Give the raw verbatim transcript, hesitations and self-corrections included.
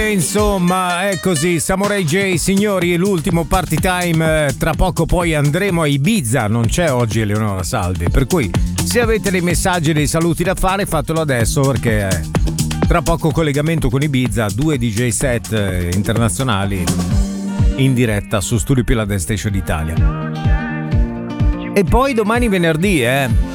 insomma, è così. Samurai J, signori, l'ultimo party time. Tra poco poi andremo a Ibiza. Non c'è oggi Eleonora Salvi, per cui se avete dei messaggi, dei saluti da fare, fatelo adesso, perché tra poco collegamento con Ibiza, due D J set internazionali in diretta su Studio Più La Dance Station Italia. E poi domani venerdì, eh